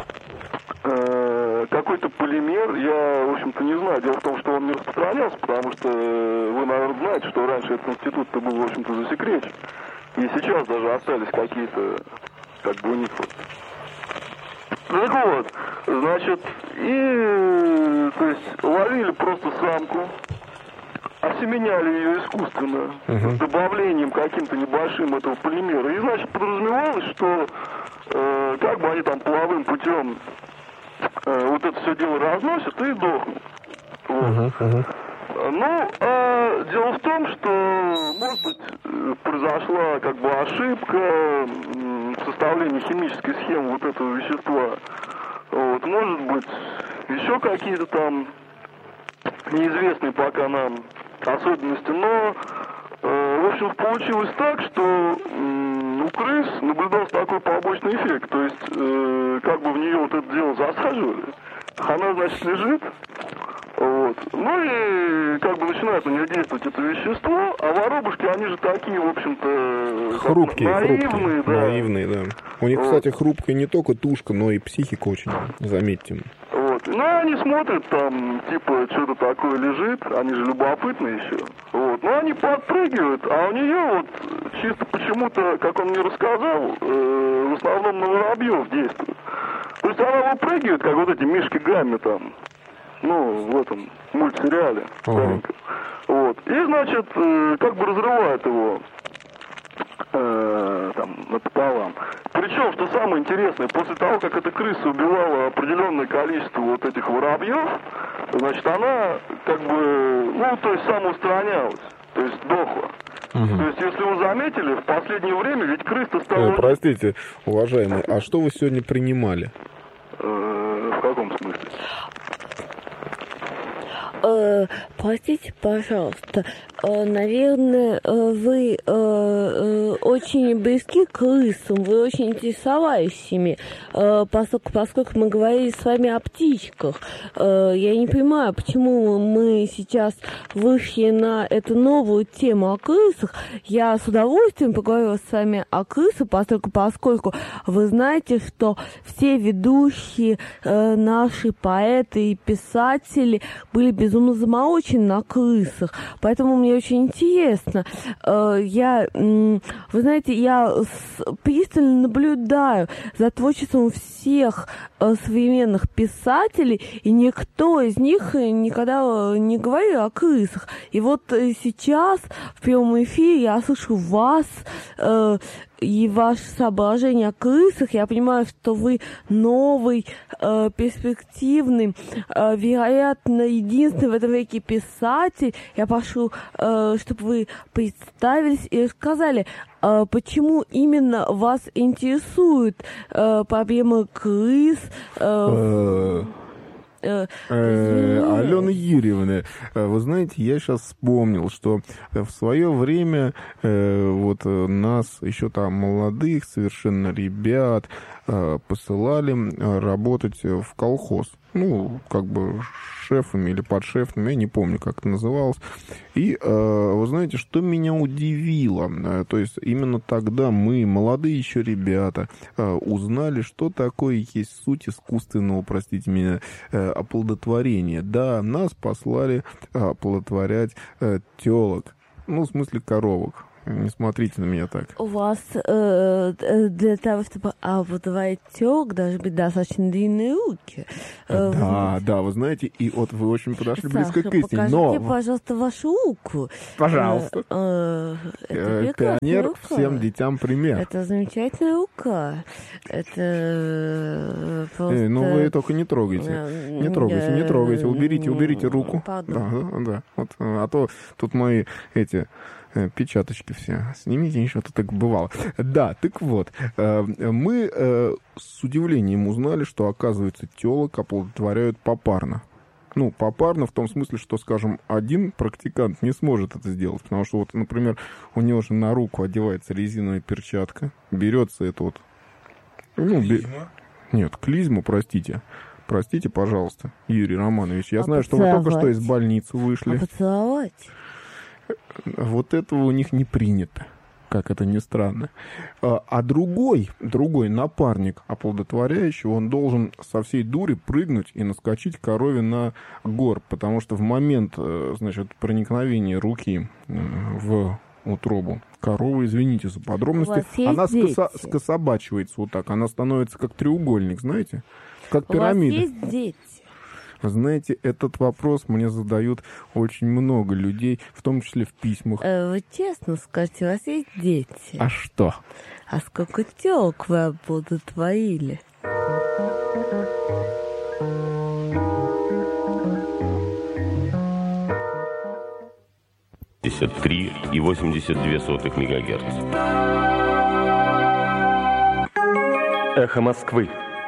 какой-то полимер, я, в общем-то, не знаю. Дело в том, что он не распространялся, потому что вы, наверное, знаете, что раньше этот институт-то был, в общем-то, засекречен. И сейчас даже остались какие-то, у них вот. Так вот, значит, то есть, ловили просто самку, осеменяли ее искусственно, с добавлением каким-то небольшим этого полимера. И, значит, подразумевалось, что они там половым путем вот это все дело разносят и дохнут. Вот. Ну, дело в том, что, может быть, произошла ошибка в составлении химической схемы вот этого вещества. Вот. Может быть, еще какие-то там неизвестные пока нам особенности, но, в общем, получилось так, что у крыс наблюдался такой побочный эффект, то есть, в нее вот это дело засаживали, она, значит, лежит, вот, ну и, начинает на нее действовать это вещество, а воробушки, они же такие, в общем-то, наивные, да. У них, кстати, хрупкая не только тушка, но и психика очень, заметьте. Вот. Ну, они смотрят, там, что-то такое лежит, они же любопытные еще. Вот. Ну, они подпрыгивают, а у нее вот чисто почему-то, как он мне рассказал, в основном на воробьев действует. То есть она выпрыгивает, как вот эти Мишки Гамми там, в этом мультсериале. Вот. И, значит, разрывает его напополам. Причем, что самое интересное, после того, как эта крыса убивала определенное количество вот этих воробьев, значит, она самоустранялась, то есть дохла. То есть, если вы заметили, в последнее время ведь крыс-то стало... Простите, уважаемый, а что вы сегодня принимали? В каком смысле? Простите, пожалуйста, наверное, вы очень близки к крысам, вы очень интересовались ими, поскольку мы говорили с вами о птичках. Я не понимаю, почему мы сейчас вышли на эту новую тему о крысах. Я с удовольствием поговорила с вами о крысах, поскольку вы знаете, что все ведущие наши поэты и писатели были безумно заморочены на крысах. Поэтому мне очень интересно. Вы знаете, я пристально наблюдаю за творчеством всех современных писателей, и никто из них никогда не говорил о крысах. И вот сейчас в прямом эфире я слышу вас и ваше соображение о крысах. Я понимаю, что вы новый, перспективный, вероятно, единственный в этом веке писатель. Я прошу, чтобы вы представились и рассказали, почему именно вас интересует проблема крыс. Алена Юрьевна, вы знаете, я сейчас вспомнил, что в свое время нас, еще там молодых совершенно ребят, посылали работать в колхоз. ну, как бы шефами или подшефами, я не помню, как это называлось. И вы знаете, что меня удивило? То есть именно тогда мы, молодые еще ребята, узнали, что такое есть суть искусственного, простите меня, оплодотворения. Да, нас послали оплодотворять телок, ну, в смысле коровок. Не смотрите на меня так. У вас для того, чтобы оплодотворить телок, должны быть достаточно длинные руки. Да, вы знаете, и вот вы очень подошли близко к истине. Покажите, пожалуйста, вашу руку. Пожалуйста. Пионер всем детям пример. Это замечательная рука. Это просто... Ну, вы только не трогайте. Не трогайте. Уберите руку. Да. Вот, а то тут мои эти... печаточки все. Снимите, еще тут так бывало. Да, так вот. Мы с удивлением узнали, что, оказывается, телок оплодотворяют попарно. Ну, попарно в том смысле, что, скажем, один практикант не сможет это сделать. Потому что, вот, например, у него же на руку одевается резиновая перчатка. Берется это вот... Клизма? Нет, клизму, простите. Простите, пожалуйста, Юрий Романович. Я знаю, что вы только что из больницы вышли. Поцеловать? Вот этого у них не принято, как это ни странно. А другой напарник оплодотворяющий, он должен со всей дури прыгнуть и наскочить корове на горб, потому что в момент, значит, проникновения руки в утробу коровы, извините за подробности, она скособачивается вот так, она становится как треугольник, знаете, как пирамида. У вас есть дети? Знаете, этот вопрос мне задают очень много людей, в том числе в письмах. Вы честно скажите, у вас есть дети? А что? А сколько телок вы оплодотворили? и 82 МГц. Эхо Москвы.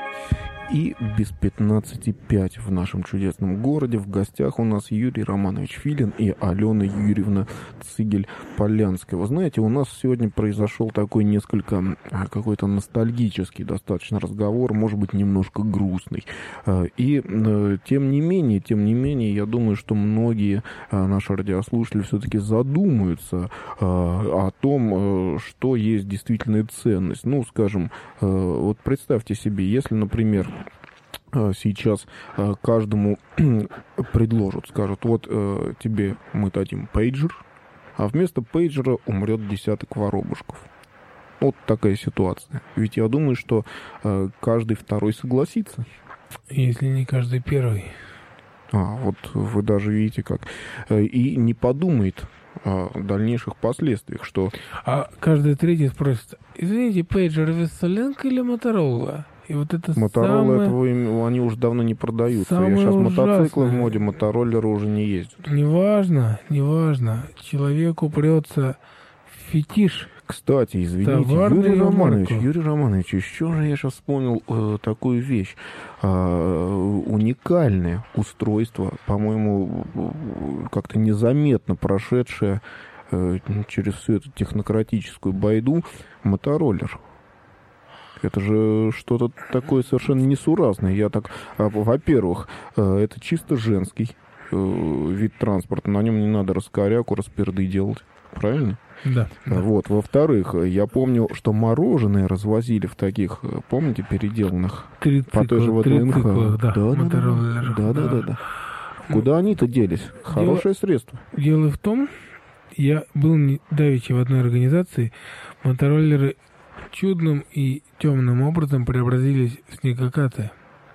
И без 15:05 в нашем чудесном городе в гостях у нас Юрий Романович Филин и Алена Юрьевна Цигель-Полянская. Вы знаете, у нас сегодня произошел такой несколько какой-то ностальгический достаточно разговор, может быть, немножко грустный. И тем не менее, я думаю, что многие наши радиослушатели все-таки задумаются о том, что есть действительная ценность. Ну, скажем, вот представьте себе, если, например, сейчас каждому предложат, скажут, вот тебе мы дадим пейджер, а вместо пейджера умрет десяток воробушков. Вот такая ситуация. Ведь я думаю, что каждый второй согласится. Если не каждый первый. Вот вы даже видите как. И не подумает о дальнейших последствиях, что... А каждый третий спросит, извините, пейджер Веселенко или Моторола? И вот это Моторола, этого они уже давно не продаются. Сейчас мотоциклы в моде, мотороллеры уже не ездят. Неважно. Человеку прется фетиш. Кстати, извините, Юрий Романович, еще же я сейчас вспомнил такую вещь. Уникальное устройство, по-моему, как-то незаметно прошедшее через всю эту технократическую байду, мотороллер. Это же что-то такое совершенно несуразное. Я так, во-первых, это чисто женский вид транспорта. На нем не надо раскоряку, расперды делать. Правильно? Да. Вот. Во-вторых, я помню, что мороженое развозили в таких, помните, переделанных по той же ВДНХ. Да. Куда они-то делись? Хорошее средство. Дело в том, я был давеча в одной организации, мотороллеры чудным и темным образом преобразились в снегокаты.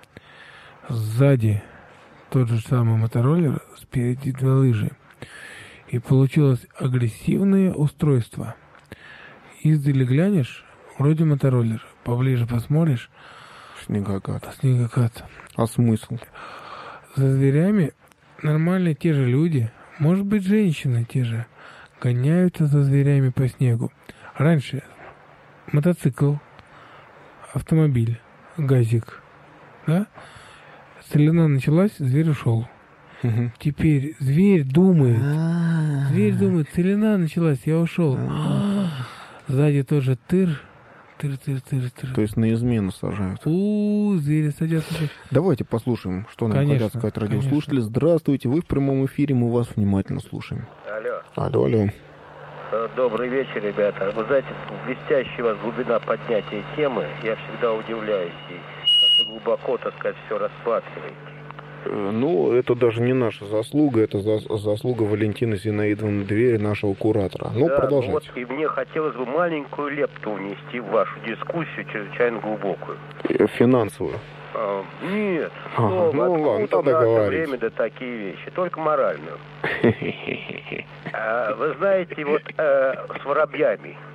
Сзади тот же самый мотороллер, спереди две лыжи. И получилось агрессивное устройство. Издали глянешь, вроде мотороллер. Поближе посмотришь. Снегокат. А смысл? За зверями нормальные те же люди, может быть, женщины те же, гоняются за зверями по снегу. Раньше мотоцикл, автомобиль, газик, да? Стрельна началась, зверь ушел. Угу. Теперь зверь думает, целина началась, я ушел. Сзади тоже тыр, Тыр-тыр-тыр-тыр. То есть на измену сажают. Звери садятся. Давайте послушаем, что нам хотят сказать радиослушатели. Здравствуйте, вы в прямом эфире, мы вас внимательно слушаем. Алло. Добрый вечер, ребята. Вы знаете, блестящая у вас глубина поднятия темы. Я всегда удивляюсь, и как вы глубоко, так сказать, все рассматриваете. Ну, это даже не наша заслуга, это заслуга Валентины Зинаидовны Двери, нашего куратора. Ну, да, продолжайте. Вот, и мне хотелось бы маленькую лепту внести в вашу дискуссию, чрезвычайно глубокую. Финансовую? Нет. Ну ладно, тогда говорите. Время да такие вещи, только моральную. Вы знаете, вот с воробьями